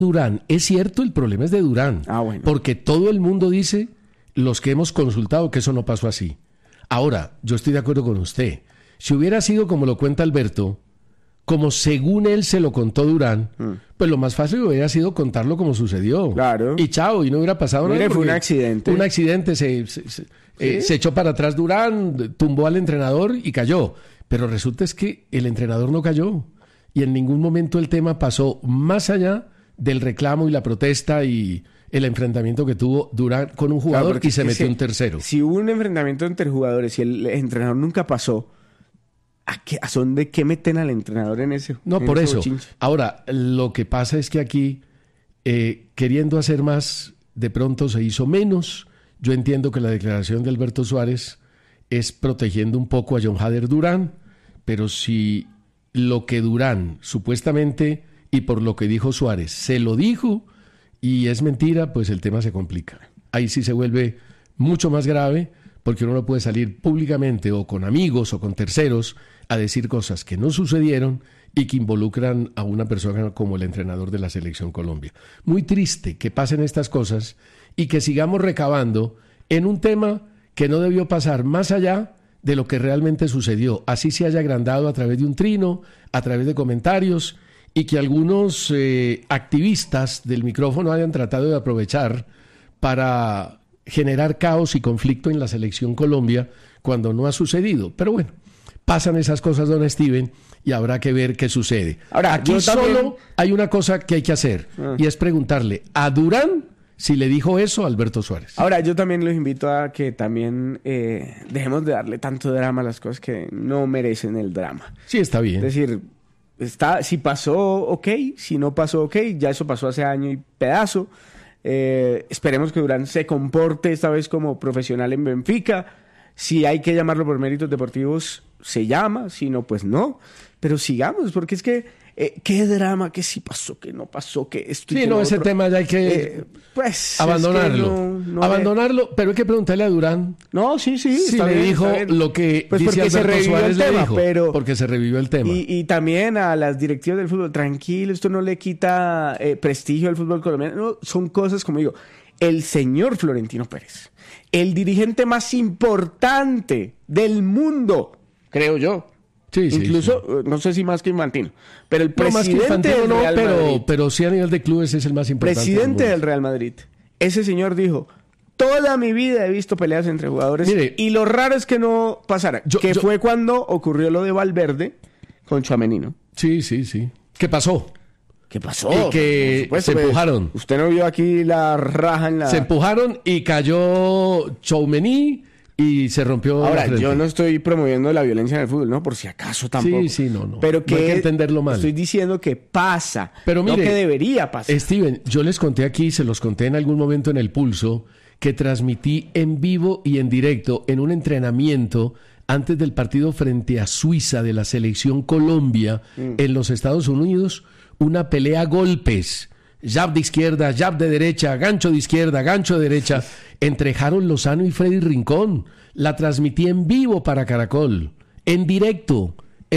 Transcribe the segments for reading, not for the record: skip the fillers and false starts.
Durán. Es cierto, el problema es de Durán. Bueno. Porque todo el mundo dice, los que hemos consultado, que eso no pasó así. Ahora, yo estoy de acuerdo con usted. Si hubiera sido como lo cuenta Alberto, como según él se lo contó Durán, pues lo más fácil hubiera sido contarlo como sucedió. Claro. Y chao, y no hubiera pasado nada. Mire, fue un accidente. Un accidente, se echó para atrás Durán, tumbó al entrenador y cayó. Pero resulta es que el entrenador no cayó. Y en ningún momento el tema pasó más allá del reclamo y la protesta y el enfrentamiento que tuvo Durán con un jugador, y se metió un tercero. Si hubo un enfrentamiento entre jugadores y el entrenador nunca pasó, ¿a son de qué meten al entrenador en ese? No, por eso. Ahora, lo que pasa es que aquí, queriendo hacer más, de pronto se hizo menos. Yo entiendo que la declaración de Alberto Suárez es protegiendo un poco a John Hader Durán, pero si lo que Durán supuestamente, y por lo que dijo Suárez, se lo dijo y es mentira, pues el tema se complica. Ahí sí se vuelve mucho más grave, porque uno no puede salir públicamente o con amigos o con terceros a decir cosas que no sucedieron y que involucran a una persona como el entrenador de la Selección Colombia. Muy triste que pasen estas cosas y que sigamos recabando en un tema que no debió pasar más allá de lo que realmente sucedió. Así se haya agrandado a través de un trino, a través de comentarios, y que algunos activistas del micrófono hayan tratado de aprovechar para generar caos y conflicto en la Selección Colombia cuando no ha sucedido. Pero bueno, pasan esas cosas, don Steven, y habrá que ver qué sucede. Ahora, aquí solo hay una cosa que hay que hacer, y es preguntarle a Durán si le dijo eso a Alberto Suárez. Ahora, yo también los invito a que también dejemos de darle tanto drama a las cosas que no merecen el drama. Sí, está bien. Es decir, si pasó, ok. Si no pasó, ok. Ya eso pasó hace año y pedazo. Esperemos que Durán se comporte esta vez como profesional en Benfica. Si hay que llamarlo por méritos deportivos, se llama. Si no, pues no. Pero sigamos, porque es que qué drama, que sí pasó, que no pasó, que esto y sí, que no, lo ese otro. tema ya hay que abandonarlo. Es que abandonarlo, pero hay que preguntarle a Durán. No, sí. Si está le bien, dijo está bien. lo que pues dice porque Alberto Suárez le dijo, pero porque se revivió el tema. Y también a las directivas del fútbol, tranquilo, esto no le quita prestigio al fútbol colombiano. No, son cosas, como digo, el señor Florentino Pérez, el dirigente más importante del mundo, creo yo. Sí, incluso, sí. no sé si más que Infantino, pero el presidente más que Infantino, del Real Madrid, pero sí a nivel de clubes es el más importante. Presidente del Real Madrid. Ese señor dijo: toda mi vida he visto peleas entre jugadores. Mire, y lo raro es que no pasara. Fue cuando ocurrió lo de Valverde con Tchouaméni, ¿no? Sí. ¿Qué pasó? ¿Qué pasó? Y que se empujaron. Usted no vio aquí la raja en la... Se empujaron y cayó Tchouaméni y se rompió. Ahora, yo no estoy promoviendo la violencia en el fútbol, ¿no? Por si acaso tampoco. Sí, no. Pero que no hay que entenderlo mal. Estoy diciendo que pasa, pero mire, no que debería pasar. Steven, yo les conté aquí, se los conté en algún momento en El Pulso, que transmití en vivo y en directo en un entrenamiento antes del partido frente a Suiza de la Selección Colombia en los Estados Unidos, una pelea a golpes. Jab de izquierda, jab de derecha, gancho de izquierda, gancho de derecha, entre Harold Lozano y Freddy Rincón. La transmití en vivo para Caracol, en directo.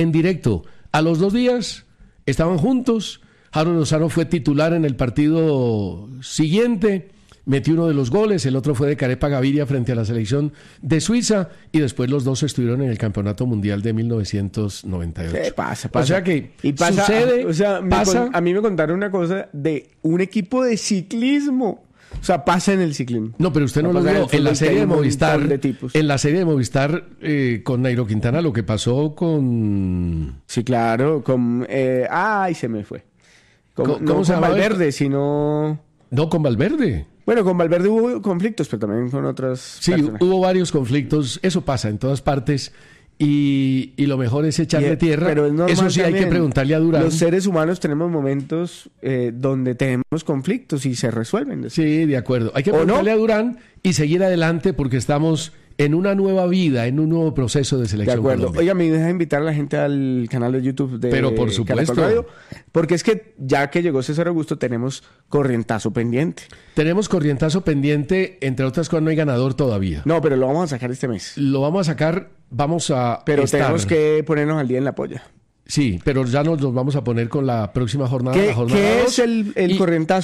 A los 2 días estaban juntos. Harold Lozano fue titular en el partido siguiente, metió uno de los goles, el otro fue de Carepa Gaviria frente a la selección de Suiza, y después los dos estuvieron en el Campeonato Mundial de 1998. Pasa. O sea que pasa, sucede, pasa. A mí me contaron una cosa de un equipo de ciclismo. O sea, pasa en el ciclismo. No, pero usted no lo vio en la serie de Movistar. En la serie de Movistar con Nairo Quintana, lo que pasó con... Sí, claro, con... se me fue. ¿Cómo se llama? Valverde, sino... No, con Valverde. Bueno, con Valverde hubo conflictos, pero también con otras personas. Hubo varios conflictos. Eso pasa en todas partes. Y lo mejor es echarle tierra. Pero es normal. Eso sí también. hay que preguntarle a Durán. Los seres humanos tenemos momentos donde tenemos conflictos y se resuelven. Sí, de acuerdo. Hay que preguntarle a Durán y seguir adelante porque estamos en una nueva vida, en un nuevo proceso de selección. De acuerdo. Colombia. Oiga, me deja invitar a la gente al canal de YouTube de Pero por supuesto. Caracol Radio, porque es que ya que llegó César Augusto tenemos corrientazo pendiente. Tenemos corrientazo pendiente, entre otras cosas no hay ganador todavía. No, pero lo vamos a sacar este mes. Lo vamos a sacar, Pero tenemos que ponernos al día en la polla. Sí, pero ya nos vamos a poner con la próxima jornada, la jornada ¿Qué 2, es el y- corrientazo